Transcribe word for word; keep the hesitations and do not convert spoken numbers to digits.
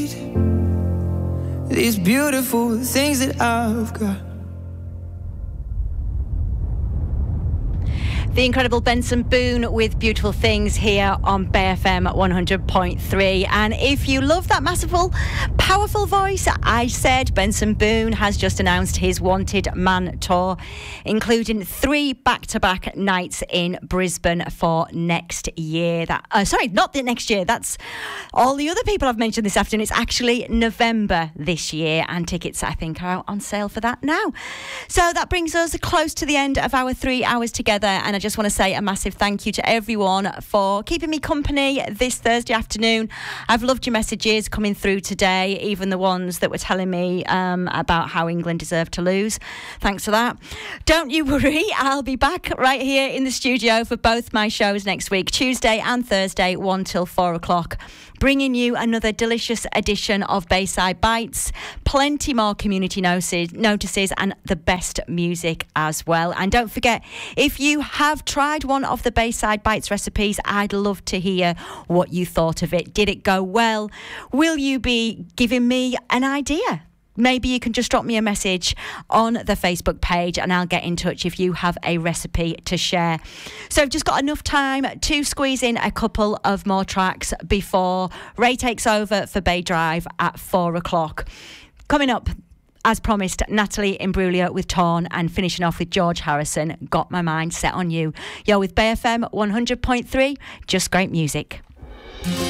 These beautiful things that I've got. The incredible Benson Boone with Beautiful Things here on Bay F M one hundred point three. And if you love that masterful, powerful voice, I said Benson Boone has just announced his Wanted Man tour, including three back-to-back nights in Brisbane for next year. That uh, Sorry, not the next year. That's all the other people I've mentioned this afternoon. It's actually November this year, and tickets, I think, are out on sale for that now. So that brings us close to the end of our three hours together, and I just want to say a massive thank you to everyone for keeping me company this Thursday afternoon. I've loved your messages coming through today, even the ones that were telling me um, about how England deserved to lose. Thanks for that. Don't you worry, I'll be back right here in the studio for both my shows next week, Tuesday and Thursday, one till four o'clock. Bringing you another delicious edition of Bayside Bites, plenty more community notices, notices and the best music as well. And don't forget, if you have tried one of the Bayside Bites recipes, I'd love to hear what you thought of it. Did it go well? Will you be giving me an idea? Maybe you can just drop me a message on the Facebook page and I'll get in touch if you have a recipe to share. So I've just got enough time to squeeze in a couple of more tracks before Ray takes over for Bay Drive at four o'clock. Coming up, as promised, Natalie Imbruglia with Torn, and finishing off with George Harrison, Got My Mind Set on You. You're with Bay F M one hundred point three, just great music.